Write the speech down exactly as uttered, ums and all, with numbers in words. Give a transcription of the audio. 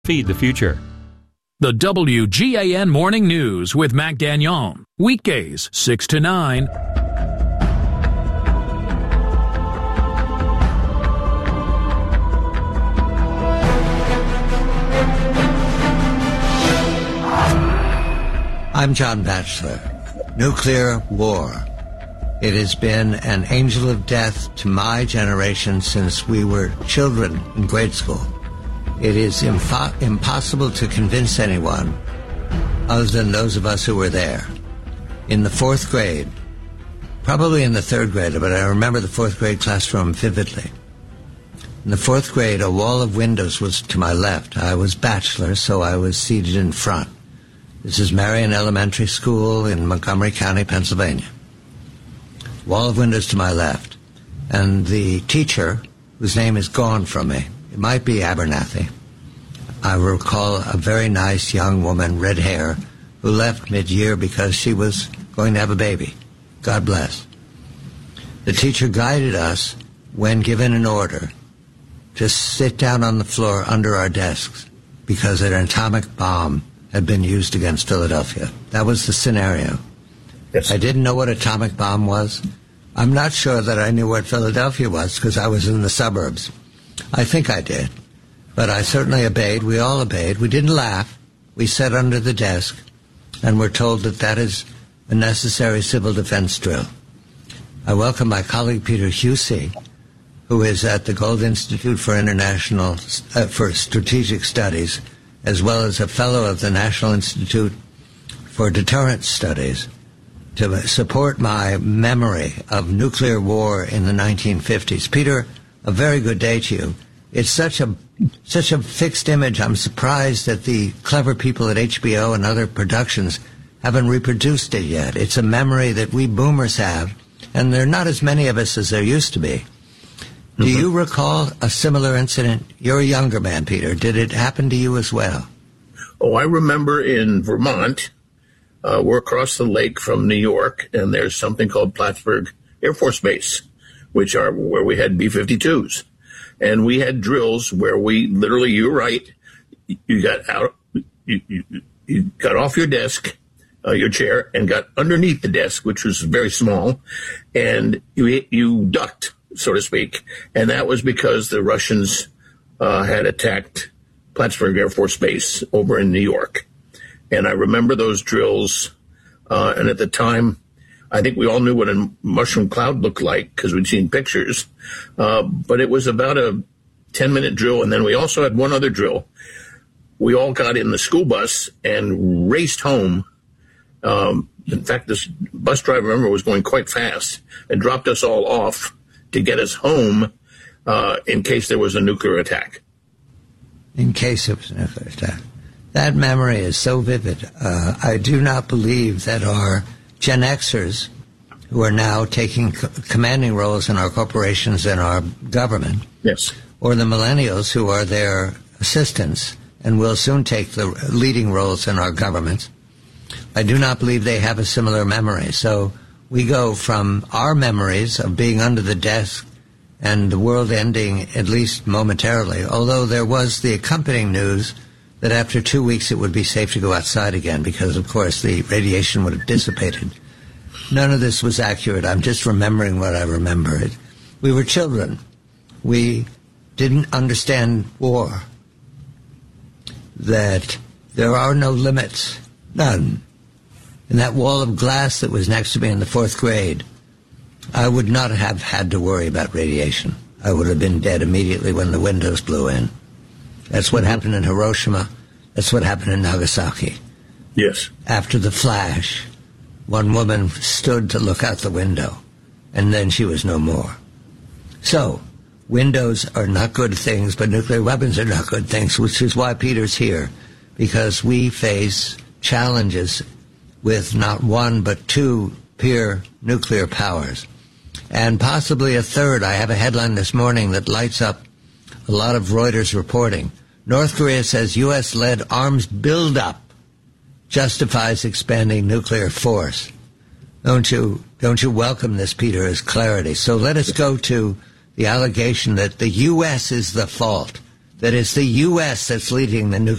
Feed the future. The W G A N Morning News with Mac Dagnon. Weekdays, six to nine. I'm John Batchelor. Nuclear war. It has been an angel of death to my generation since we were children in grade school. It is impo- impossible to convince anyone other than those of us who were there. In the fourth grade, probably in the third grade, but I remember the fourth grade classroom vividly. In the fourth grade, a wall of windows was to my left. I was Batchelor, so I was seated in front. This is Marion Elementary School in Montgomery County, Pennsylvania. Wall of windows to my left. And the teacher, whose name is gone from me, it might be Abernathy. I recall a very nice young woman, red hair, who left mid-year because she was going to have a baby. God bless. The teacher guided us, when given an order, to sit down on the floor under our desks because an atomic bomb had been used against Philadelphia. That was the scenario. Yes. I didn't know what atomic bomb was. I'm not sure that I knew what Philadelphia was because I was in the suburbs. I think I did. But I certainly obeyed. We all obeyed. We didn't laugh. We sat under the desk and were told that that is a necessary civil defense drill. I welcome my colleague Peter Husey, who is at the Gold Institute for International uh, for Strategic Studies, as well as a fellow of the National Institute for Deterrence Studies, to support my memory of nuclear war in the nineteen fifties. Peter, a very good day to you. It's such a such a fixed image. I'm surprised that the clever people at H B O and other productions haven't reproduced it yet. It's a memory that we boomers have, and there are not as many of us as there used to be. Do mm-hmm. you recall a similar incident? You're a younger man, Peter. Did it happen to you as well? Oh, I remember in Vermont, uh, we're across the lake from New York, and there's something called Plattsburgh Air Force Base, which are where we had B fifty-twos. And we had drills where we literally, you're right, you got out, you, you, you got off your desk, uh, your chair, and got underneath the desk, which was very small, and you, you ducked, so to speak. And that was because the Russians uh, had attacked Plattsburgh Air Force Base over in New York. And I remember those drills, uh, and at the time, I think we all knew what a mushroom cloud looked like because we'd seen pictures. Uh, but it was about a ten-minute drill, and then we also had one other drill. We all got in the school bus and raced home. Um, in fact, this bus driver, remember, was going quite fast and dropped us all off to get us home uh, in case there was a nuclear attack. In case it was a nuclear attack. That memory is so vivid. Uh, I do not believe that our Gen Xers, who are now taking co- commanding roles in our corporations and our government, yes, or the millennials who are their assistants and will soon take the leading roles in our governments, I do not believe they have a similar memory. So we go from our memories of being under the desk and the world ending, at least momentarily, although there was the accompanying news that after two weeks it would be safe to go outside again because, of course, the radiation would have dissipated. None of this was accurate. I'm just remembering what I remember. It, we were children. We didn't understand war, that there are no limits, none. And that wall of glass that was next to me in the fourth grade, I would not have had to worry about radiation. I would have been dead immediately when the windows blew in. That's what happened in Hiroshima. That's what happened in Nagasaki. Yes. After the flash, one woman stood to look out the window, and then she was no more. So, windows are not good things, but nuclear weapons are not good things, which is why Peter's here, because we face challenges with not one but two peer nuclear powers, and possibly a third. I have a headline this morning that lights up a lot of Reuters reporting. North Korea says U S-led arms buildup justifies expanding nuclear force. Don't you don't you welcome this, Peter, as clarity? So let us go to the allegation that the U S is the fault, that it's the U S that's leading the nuclear